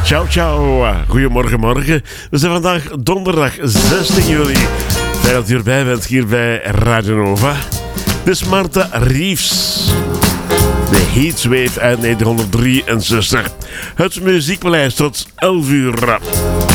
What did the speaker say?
Ciao, ciao. Goedemorgen, morgen. We zijn vandaag donderdag 16 juli. Fijn dat u erbij bent hier bij Radio Nova. Dit is Martha Reeves. De Heatwave uit 1963. Het muziekpaleis tot 11 uur.